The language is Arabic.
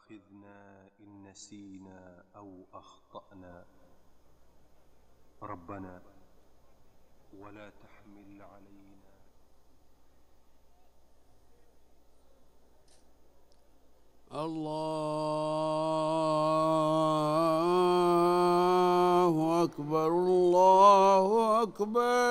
تؤاخذنا إن نسينا أو أخطأنا ربنا ولا تحمل علينا. الله أكبر الله أكبر.